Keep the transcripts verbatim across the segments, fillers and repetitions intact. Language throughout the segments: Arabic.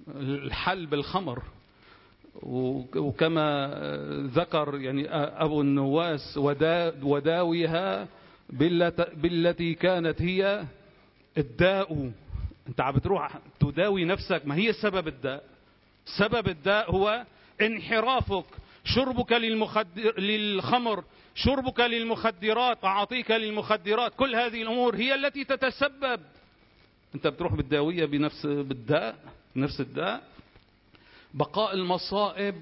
الحل بالخمر، وكما ذكر يعني أبو النواس وداويها بالتي كانت هي الداء. انت عم بتروح تداوي نفسك، ما هي سبب الداء. سبب الداء هو انحرافك، شربك للمخدر للخمر، شربك للمخدرات، تعاطيك للمخدرات. كل هذه الأمور هي التي تتسبب. انت بتروح بالداوية بنفس بالداء، نفس الداء. بقاء المصائب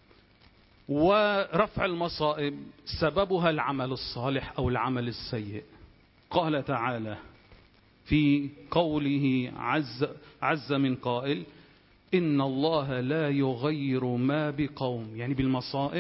ورفع المصائب سببها العمل الصالح أو العمل السيء. قال تعالى في قوله عز, عز من قائل: إن الله لا يغير ما بقوم، يعني بالمصائب،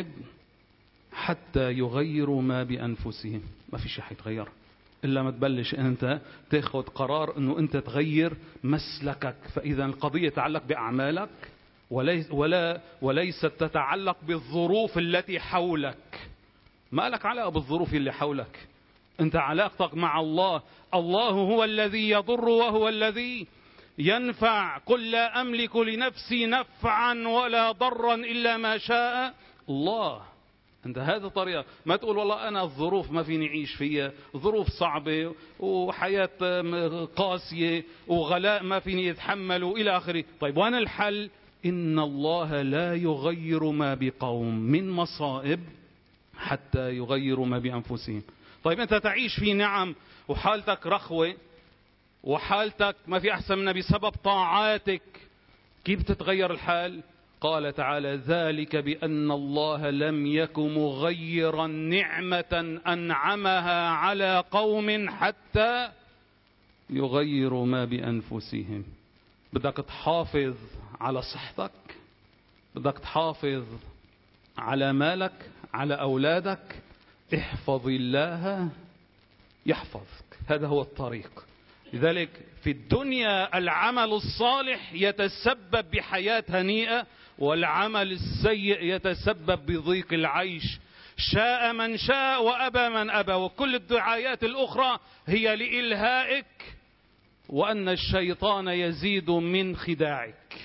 حتى يغيروا ما بأنفسهم. ما في شيء حيتغير إلا ما تبلش أنت تاخذ قرار أنه أنت تغير مسلكك. فإذا القضية تتعلق بأعمالك وليس ولا وليست تتعلق بالظروف التي حولك. ما لك علاقة بالظروف اللي حولك، أنت علاقتك مع الله. الله هو الذي يضر وهو الذي ينفع. قل لا أملك لنفسي نفعا ولا ضرا إلا ما شاء الله. أنت هذا طريقة. ما تقول والله أنا الظروف ما فيني أعيش فيها، ظروف صعبة وحياة قاسية وغلاء ما فيني أتحمله إلى آخره. طيب وأنا الحل؟ إن الله لا يغير ما بقوم من مصائب حتى يغيروا ما بأنفسهم. طيب أنت تعيش في نعم وحالتك رخوة وحالتك ما في أحسن منها بسبب طاعاتك، كيف تتغير الحال؟ قال تعالى: ذلك بأن الله لم يك مغيرا نعمة أنعمها على قوم حتى يغيروا ما بأنفسهم. بدك تحافظ على صحتك، بدك تحافظ على مالك، على أولادك، احفظ الله يحفظك. هذا هو الطريق. لذلك في الدنيا العمل الصالح يتسبب بحياة هنيئة، والعمل السيء يتسبب بضيق العيش. شاء من شاء وأبى من أبى. وكل الدعايات الأخرى هي لإلهائك، وأن الشيطان يزيد من خداعك.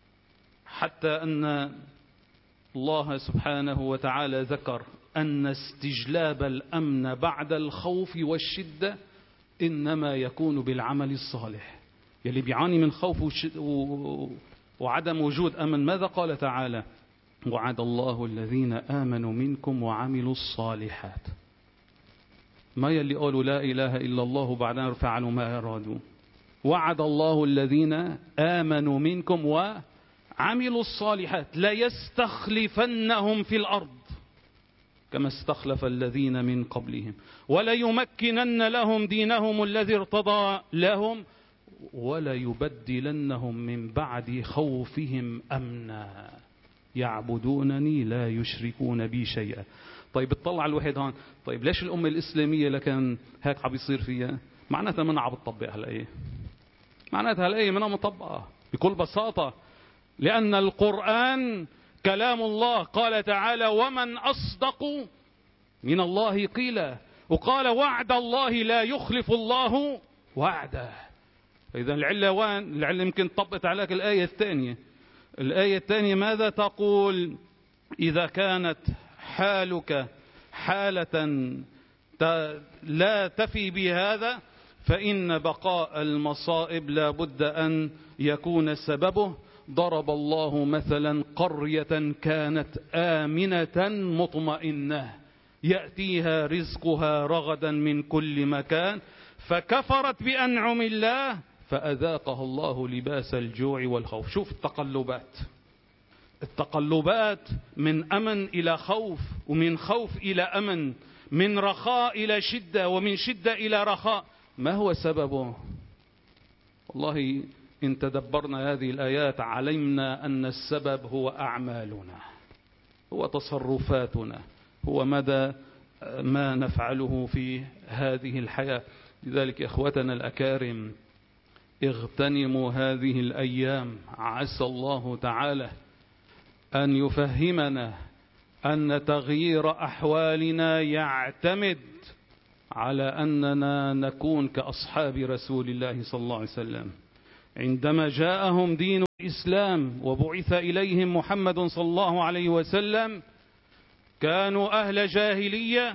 حتى أن الله سبحانه وتعالى ذكر أن استجلاب الأمن بعد الخوف والشدة إنما يكون بالعمل الصالح. يلي بيعاني من خوف وعدم وجود أمن، ماذا قال تعالى؟ وعد الله الذين آمنوا منكم وعملوا الصالحات. ما يلي قالوا لا إله إلا الله بعدين فعلوا ما أرادوا. وعد الله الذين آمنوا منكم وعملوا الصالحات ليستخلفنهم في الأرض كما استخلف الذين من قبلهم وليمكنن لهم دينهم الذي ارتضى لهم وليبدلنهم من بعد خوفهم أمنا يعبدونني لا يشركون بي شيئا. طيب اطلع الواحد هون، طيب ليش الأمة الإسلامية لكن هيك عم يصير فيها؟ معناتها منها عم تطبق هالآية، معناتها هالآية منها مطبقة بكل بساطة، لأن القرآن كلام الله. قال تعالى: ومن أصدق من الله قيلا، وقال: وعد الله لا يخلف الله وعده. فإذا العلة وين؟ العلة يمكن طبقت عليك الآية الثانية. الآية الثانية ماذا تقول؟ إذا كانت حالك حالة لا تفي بهذا فإن بقاء المصائب لا بد أن يكون سببه. ضرب الله مثلا قرية كانت آمنة مطمئنة يأتيها رزقها رغدا من كل مكان فكفرت بأنعم الله فأذاقها الله لباس الجوع والخوف. شوف التقلبات، التقلبات من أمن إلى خوف، ومن خوف إلى أمن، من رخاء إلى شدة، ومن شدة إلى رخاء. ما هو سببه؟ والله إن تدبرنا هذه الآيات علمنا أن السبب هو أعمالنا، هو تصرفاتنا، هو مدى ما نفعله في هذه الحياة. لذلك إخوتنا الأكارم اغتنموا هذه الأيام. عسى الله تعالى أن يفهمنا أن تغيير أحوالنا يعتمد على أننا نكون كأصحاب رسول الله صلى الله عليه وسلم، عندما جاءهم دين الإسلام وبعث إليهم محمد صلى الله عليه وسلم كانوا أهل جاهلية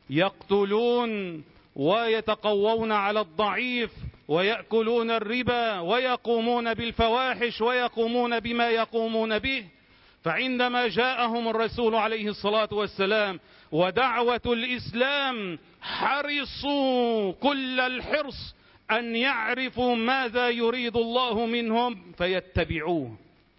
يقتلون ويتقوون على الضعيف ويأكلون الربا ويقومون بالفواحش ويقومون بما يقومون به. فعندما جاءهم الرسول عليه الصلاة والسلام ودعوة الإسلام حرصوا كل الحرص أن يعرفوا ماذا يريد الله منهم فيتبعوه،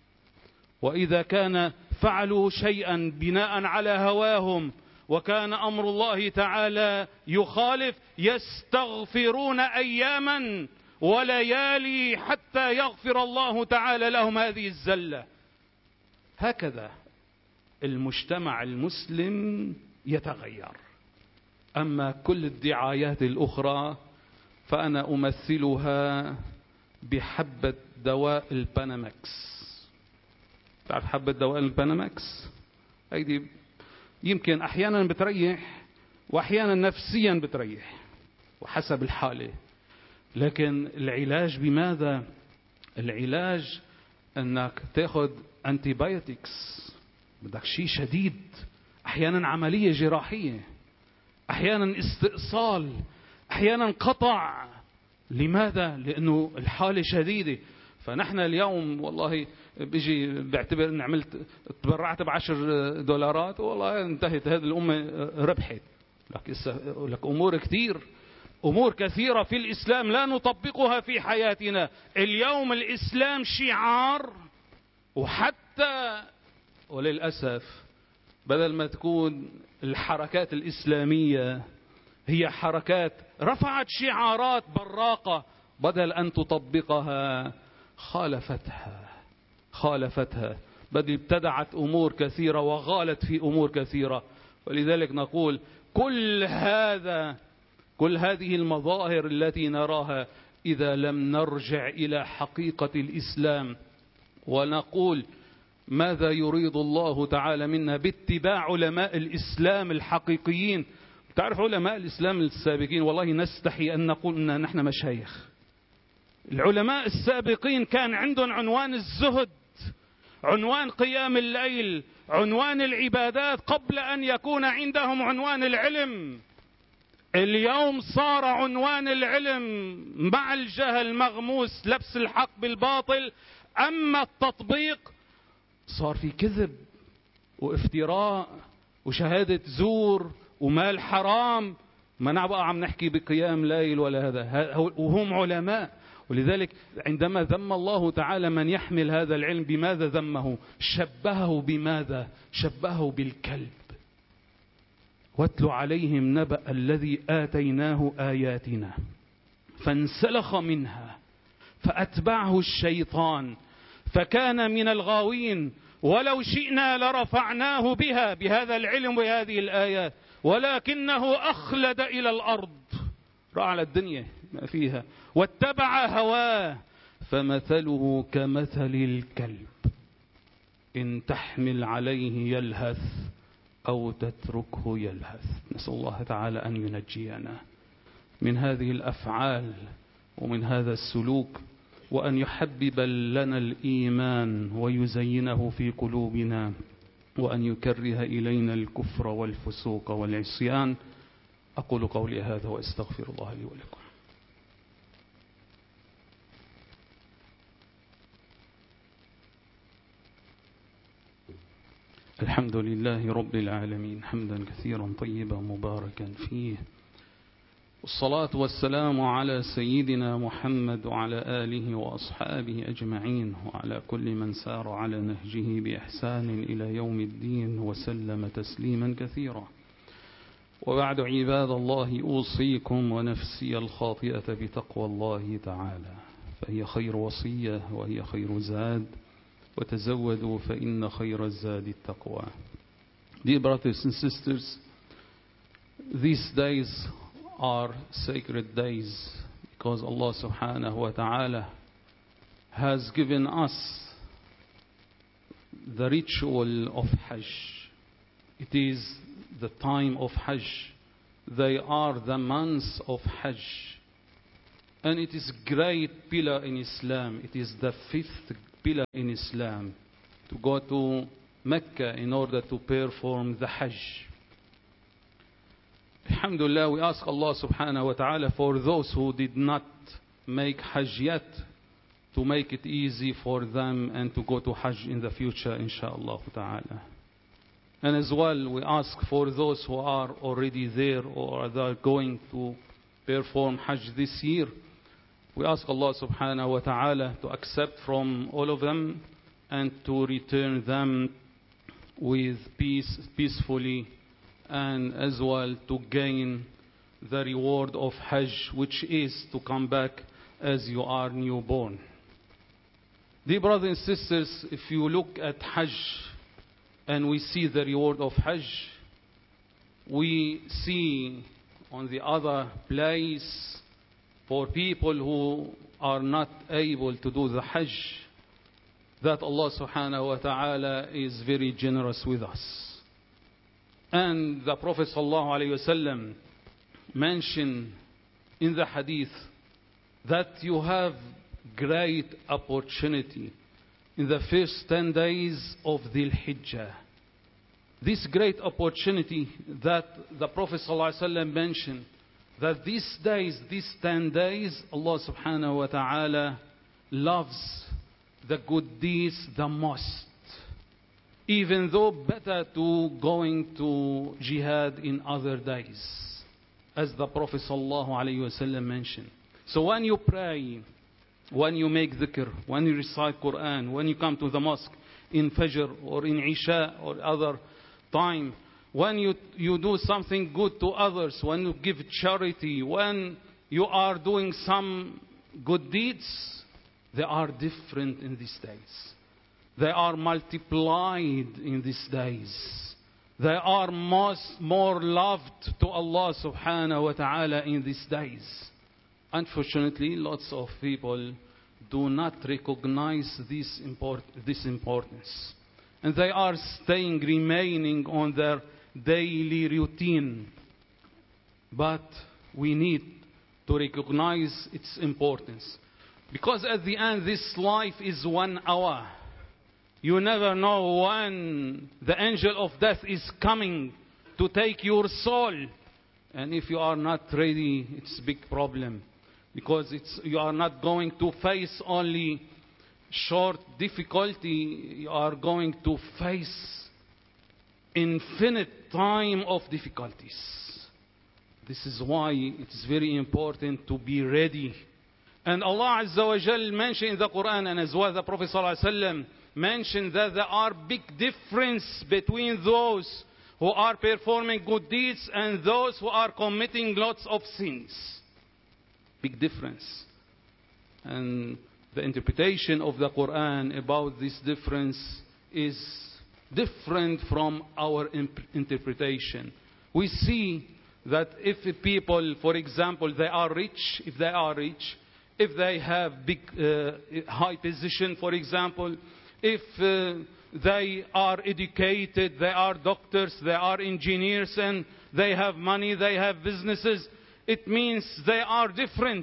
وإذا كان فعلوا شيئا بناء على هواهم وكان أمر الله تعالى يخالف يستغفرون أياما وليالي حتى يغفر الله تعالى لهم هذه الزلة. هكذا المجتمع المسلم يتغير. أما كل الدعايات الأخرى فأنا أمثلها بحبة دواء البانامكس. تعرف حبة دواء البانامكس؟ هيدي يمكن أحيانا بتريح وأحيانا نفسيا بتريح وحسب الحالة، لكن العلاج بماذا؟ العلاج أنك تأخذ أنتيبيوتكس، بدك شيء شديد، أحيانا عملية جراحية، أحيانا استئصال، أحيانا قطع. لماذا؟ لأنه الحالة شديدة. فنحن اليوم والله بيجي بعتبر أن عملت تبرعت بعشر دولارات والله انتهت هذه الأمة ربحت. لك, لك أمور كثير أمور كثيرة في الإسلام لا نطبقها في حياتنا اليوم. الإسلام شعار، وحتى وللأسف بدل ما تكون الحركات الإسلامية هي حركات رفعت شعارات براقة بدل أن تطبقها خالفتها خالفتها بل ابتدعت أمور كثيرة وغالت في أمور كثيرة. ولذلك نقول كل هذا كل هذه المظاهر التي نراها إذا لم نرجع إلى حقيقة الإسلام ونقول ماذا يريد الله تعالى منا باتباع علماء الإسلام الحقيقيين. تعرف علماء الإسلام السابقين والله نستحي أن نقول أن نحن مشايخ. العلماء السابقين كان عندهم عنوان الزهد، عنوان قيام الليل، عنوان العبادات قبل أن يكون عندهم عنوان العلم. اليوم صار عنوان العلم مع الجهل مغموس لبس الحق بالباطل، أما التطبيق صار في كذب وافتراء وشهادة زور ومال حرام. ما نبقى عم نحكي بقيام ليل ولا هذا، وهم علماء. ولذلك عندما ذم الله تعالى من يحمل هذا العلم بماذا ذمه؟ شبهه بماذا؟ شبهه بالكلب. واتل عليهم نبأ الذي آتيناه آياتنا فانسلخ منها فأتبعه الشيطان فكان من الغاوين ولو شئنا لرفعناه بها بهذا العلم وهذه الآيات ولكنه أخلد إلى الأرض، رأى على الدنيا ما فيها واتبع هواه فمثله كمثل الكلب إن تحمل عليه يلهث أو تتركه يلهث. نسأل الله تعالى أن ينجينا من هذه الأفعال ومن هذا السلوك، وأن يحبب لنا الإيمان ويزينه في قلوبنا، وأن يكره إلينا الكفر والفسوق والعصيان. أقول قولي هذا وأستغفر الله لي ولكم. الحمد لله رب العالمين حمدا كثيرا طيبا مباركا فيه، والصلاة والسلام على سيدنا محمد وعلى آله وأصحابه أجمعين وعلى كل من سار على نهجه بإحسان إلى يوم الدين وسلم تسليما كثيرا. وبعد عباد الله أوصيكم ونفسي الخاطئة بتقوى الله تعالى، فهي خير وصية وهي خير زاد، وتزودوا فإن خير الزاد التقوى. Dear brothers and sisters, these days are sacred days because Allah subhanahu wa ta'ala has given us the ritual of Hajj. It is the time of Hajj. They are the months of Hajj. And it is great pillar in Islam. It is the fifth pillar in Islam, to go to Mecca in order to perform the Hajj. Alhamdulillah, we ask Allah subhanahu wa ta'ala for those who did not make Hajj yet, to make it easy for them and to go to Hajj in the future, inshaAllah ta'ala. And as well, we ask for those who are already there or are going to perform Hajj this year. We ask Allah subhanahu wa ta'ala to accept from all of them and to return them with peace, peacefully, and as well to gain the reward of Hajj, which is to come back as you are newborn. Dear brothers and sisters, if you look at Hajj and we see the reward of Hajj, we see on the other place for people who are not able to do the Hajj, that Allah subhanahu wa ta'ala is very generous with us. And the Prophet sallallahu alayhi wa sallam mentioned in the hadith that you have great opportunity in the first ten days of Dhul Hijjah. This great opportunity that the Prophet ﷺ mentioned, that these days, these ten days, Allah subhanahu wa ta'ala loves the good deeds the most. Even though better to going to jihad in other days, as the Prophet ﷺ mentioned. So when you pray, when you make dhikr, when you recite Quran, when you come to the mosque in Fajr or in Isha or other time, when you, you do something good to others, when you give charity, when you are doing some good deeds, they are different in these days. They are multiplied in these days. They are most, more loved to Allah subhanahu wa ta'ala in these days. Unfortunately, lots of people do not recognize this, import, this importance. And they are staying, remaining on their daily routine. But we need to recognize its importance. Because at the end, this life is one hour. You never know when the angel of death is coming to take your soul. And if you are not ready, it's a big problem. Because it's, you are not going to face only short difficulty. You are going to face infinite time of difficulties. This is why it's very important to be ready. And Allah Azza wa Jal mentioned in the Quran, and as well the Prophet Sallallahu Alaihi Wasallam mentioned, that there are big difference between those who are performing good deeds and those who are committing lots of sins. Big difference. And the interpretation of the Quran about this difference is different from our imp- interpretation. We see that if people, for example, they are rich, if they are rich, if they have big, uh, high position, for example, if uh, they are educated, they are doctors, they are engineers, and they have money, they have businesses, it means they are different.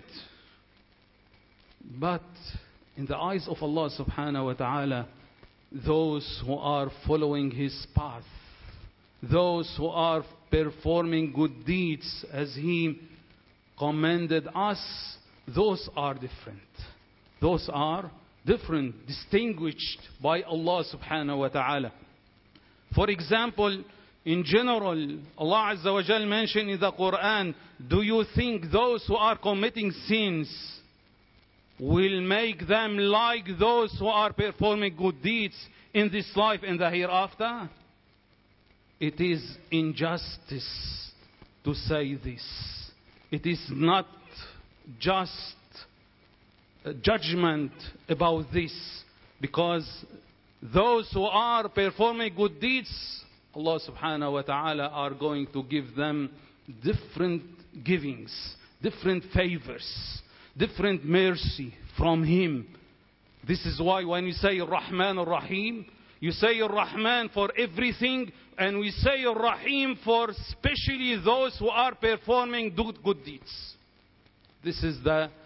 But in the eyes of Allah subhanahu wa ta'ala, those who are following His path, those who are performing good deeds as He commanded us, those are different. Those are different, distinguished by Allah subhanahu wa ta'ala. For example, in general, Allah Azza wa Jal mentioned in the Quran, do you think those who are committing sins will make them like those who are performing good deeds in this life and the hereafter? It is injustice to say this. It is not just a judgment about this, because those who are performing good deeds, Allah subhanahu wa ta'ala are going to give them different givings, different favors, different mercy from Him. This is why when you say Ar-Rahman Ar-Rahim, you say Ar-Rahman for everything, and we say Ar-Rahim for especially those who are performing good, good deeds. This is the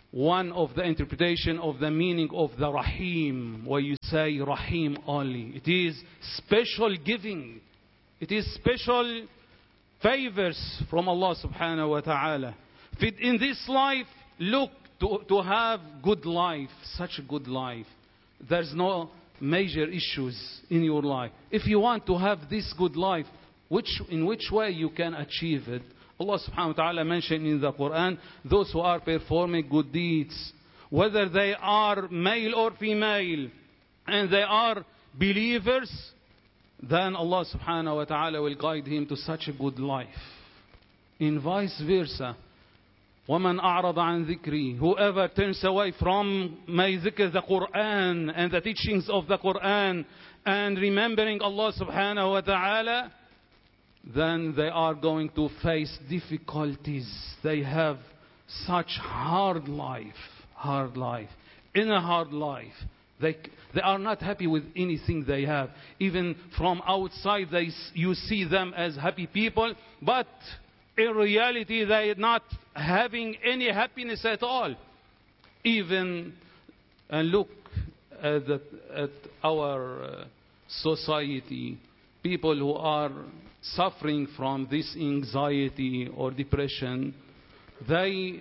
one of the interpretation of the meaning of the Rahim, where you say Rahim only. It is special giving. It is special favors from Allah subhanahu wa ta'ala. In this life, look to, to have good life, such a good life. There's no major issues in your life. If you want to have this good life, which in which way you can achieve it? Allah subhanahu wa ta'ala mentioned in the Quran, those who are performing good deeds, whether they are male or female, and they are believers, then Allah subhanahu wa ta'ala will guide him to such a good life. In vice versa, وَمَنْ أَعْرَضَ عَنْ ذِكْرِي, whoever turns away from my dhikr, the Quran, and the teachings of the Quran, and remembering Allah subhanahu wa ta'ala, then they are going to face difficulties. They have such hard life, hard life. In a hard life, they, they are not happy with anything they have. Even from outside, they, you see them as happy people, but in reality, they are not having any happiness at all. Even, and look at, the, at our uh, society, people who are suffering from this anxiety or depression, they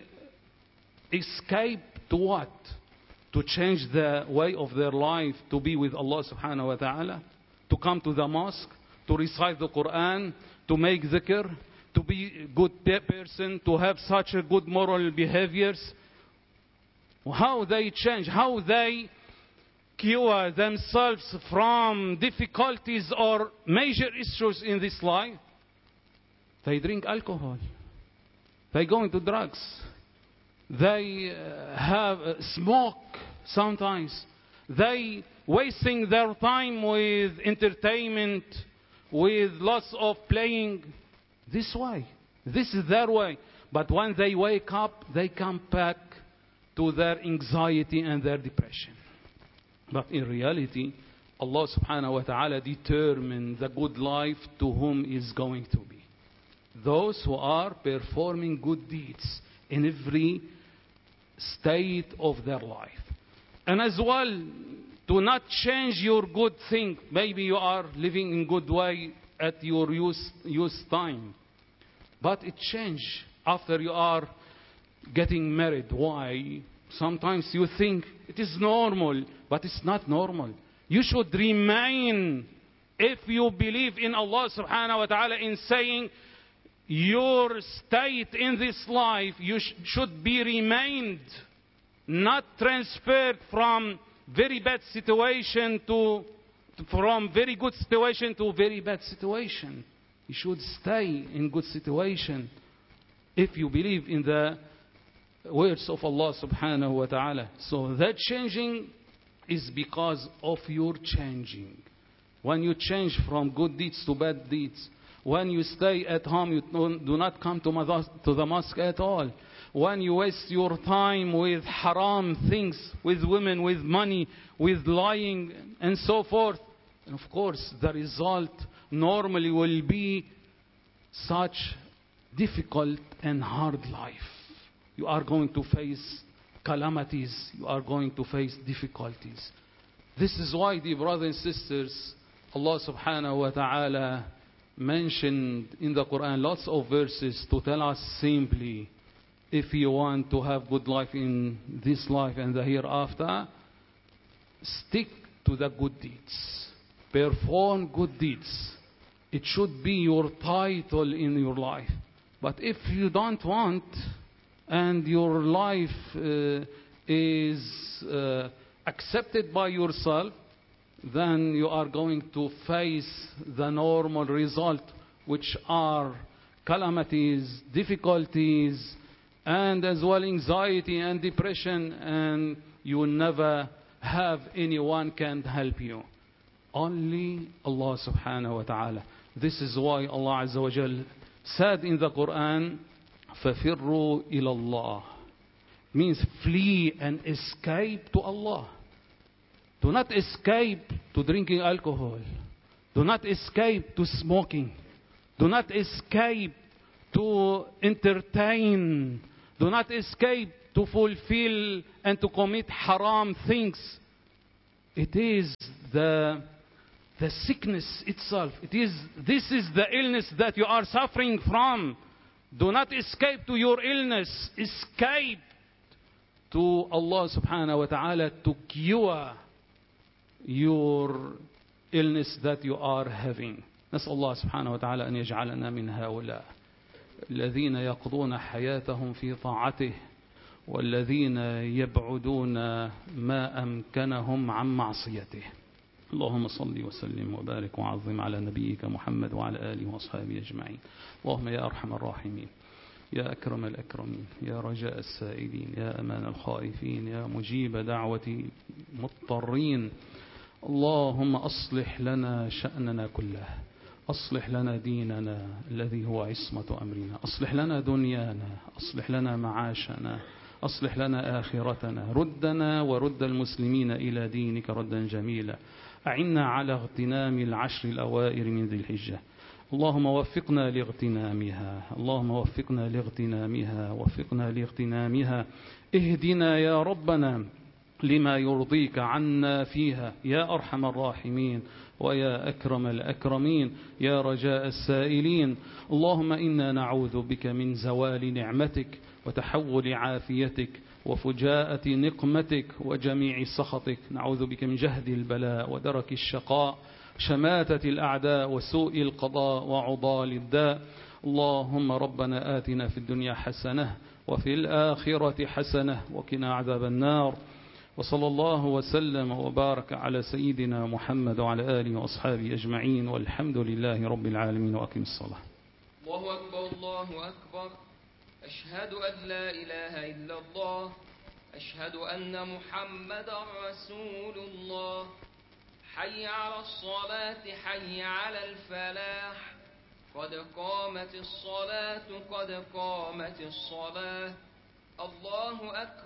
escape to what? To change the way of their life, to be with Allah subhanahu wa ta'ala, to come to the mosque, to recite the Quran, to make dhikr, to be a good person, to have such a good moral behaviors. How they change, how they cure themselves from difficulties or major issues in this life? They drink alcohol. They go into drugs. They uh, have uh, smoke sometimes. They wasting their time with entertainment, with lots of playing. This way. This is their way. But when they wake up, they come back to their anxiety and their depression. But in reality, Allah subhanahu wa ta'ala determines the good life to whom is going to be. Those who are performing good deeds in every state of their life. And as well, do not change your good thing. Maybe you are living in good way at your youth, youth time. But it change after you are getting married. Why? Sometimes you think it is normal, but it's not normal. You should remain, if you believe in Allah subhanahu wa ta'ala, in saying your state in this life, you sh- should be remained, not transferred from very bad situation to, from very good situation to very bad situation. You should stay in good situation if you believe in the words of Allah subhanahu wa ta'ala. So that changing is because of your changing. When you change from good deeds to bad deeds, when you stay at home, you do not come to, mosque, to the mosque at all. When you waste your time with haram things, with women, with money, with lying, and so forth, and of course the result normally will be such difficult and hard life. You are going to face calamities. You are going to face difficulties. This is why, dear brothers and sisters, Allah subhanahu wa ta'ala mentioned in the Quran lots of verses to tell us simply, if you want to have good life in this life and the hereafter, stick to the good deeds. Perform good deeds. It should be your title in your life. But if you don't want, and your life uh, is uh, accepted by yourself, then you are going to face the normal result, which are calamities, difficulties, and as well anxiety and depression, and you will never have anyone can help you. Only Allah subhanahu wa ta'ala. This is why Allah Azza wa Jal said in the Quran, فَفِرُّوا إِلَى اللَّهِ, means flee and escape to Allah. Do not escape to drinking alcohol. Do not escape to smoking. Do not escape to entertain. Do not escape to fulfill and to commit haram things. It is the, the sickness itself. It is, this is the illness that you are suffering from. Do not escape to your illness. Escape to Allah subhanahu wa ta'ala to cure your illness that you are having. نسأل الله سبحانه وتعالى أن يجعلنا من هؤلاء الذين يقضون حياتهم في طاعته والذين يبعدون ما أمكنهم عن معصيته. اللهم صل وسلم وبارك وعظم على نبيك محمد وعلى آله وأصحابه أجمعين. اللهم يا أرحم الراحمين، يا أكرم الأكرمين، يا رجاء السائلين، يا أمان الخائفين، يا مجيب دعوة المضطرين، اللهم أصلح لنا شأننا كله، أصلح لنا ديننا الذي هو عصمة أمرنا، أصلح لنا دنيانا، أصلح لنا معاشنا، أصلح لنا آخرتنا، ردنا ورد المسلمين إلى دينك ردا جميلا، أعنا على اغتنام العشر الأوائر من ذي الحجة، اللهم وفقنا لاغتنامها، اللهم وفقنا لاغتنامها، وفقنا لاغتنامها، اهدنا يا ربنا لما يرضيك عنا فيها يا أرحم الراحمين ويا أكرم الأكرمين، يا رجاء السائلين. اللهم إنا نعوذ بك من زوال نعمتك وتحول عافيتك وفجاءة نقمتك وجميع سخطك، نعوذ بك من جهد البلاء ودرك الشقاء، شماتة الأعداء وسوء القضاء وعضال الداء. اللهم ربنا آتنا في الدنيا حسنة وفي الآخرة حسنة وقنا عذاب النار. وصلى الله وسلم وبارك على سيدنا محمد وعلى آله وأصحابه أجمعين، والحمد لله رب العالمين. وأقم الصلاة. الله أكبر الله أكبر، أشهد أن لا إله إلا الله، أشهد أن محمدا رسول الله. حي على الصلاة، حي على الفلاح، قد قامت الصلاة، قد قامت الصلاة. الله أكبر.